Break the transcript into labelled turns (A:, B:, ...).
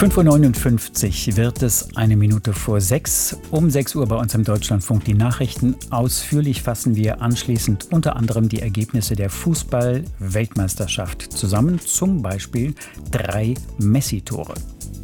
A: 5:59 Uhr wird es, 1 Minute vor 6. Um 6 Uhr bei uns im Deutschlandfunk die Nachrichten. Ausführlich fassen wir anschließend unter anderem die Ergebnisse der Fußball-Weltmeisterschaft zusammen. Zum Beispiel 3 Messi-Tore.